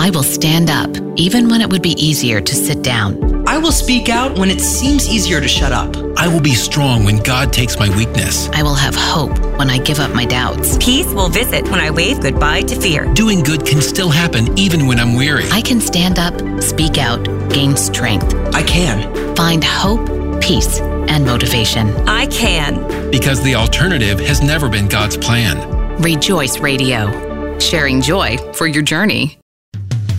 I will stand up, even when it would be easier to sit down. I will speak out when it seems easier to shut up. I will be strong when God takes my weakness. I will have hope when I give up my doubts. Peace will visit when I wave goodbye to fear. Doing good can still happen even when I'm weary. I can stand up, speak out, gain strength. I can. Find hope, peace, and motivation. I can. Because the alternative has never been God's plan. Rejoice Radio. Sharing joy for your journey.